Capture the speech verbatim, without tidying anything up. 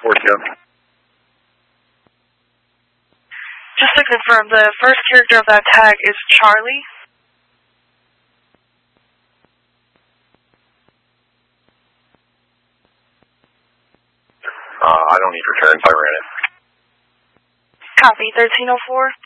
four two. Just to confirm, the first character of that tag is Charlie. Uh, I don't need returns. I ran it. Copy, thirteen oh four.